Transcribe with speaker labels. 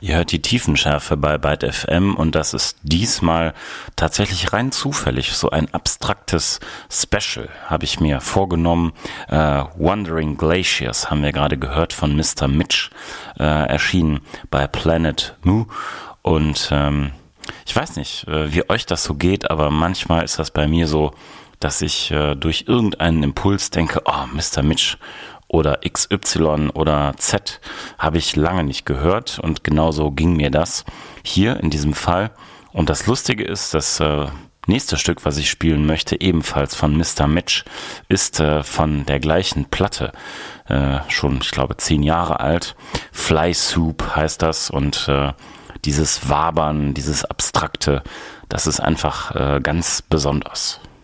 Speaker 1: Ihr hört die Tiefenschärfe bei Byte FM und das ist diesmal tatsächlich rein zufällig. So ein abstraktes Special habe ich mir vorgenommen. Wandering Glaciers haben wir gerade gehört von Mr. Mitch, erschienen bei Planet Mu. Und ich weiß nicht, wie euch das so geht, aber manchmal ist das bei mir so, dass ich durch irgendeinen Impuls denke, oh, Mr. Mitch oder XY oder Z habe ich lange nicht gehört und genauso ging mir das hier in diesem Fall. Und das Lustige ist, das nächste Stück, was ich spielen möchte, ebenfalls von Mr. Mitch, ist von der gleichen Platte, schon, ich glaube, 10 Jahre alt. Fly Soup heißt das und dieses Wabern, dieses Abstrakte, das ist einfach ganz besonders.